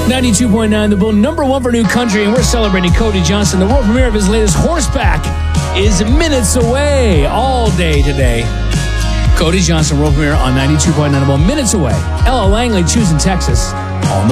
92.9 The Bull, number one for new country, and we're celebrating Cody Johnson. The world premiere of his latest Horseback is minutes away all day today. Cody Johnson, world premiere on 92.9 The Bull, minutes away. Ella Langley, choosing Texas. On the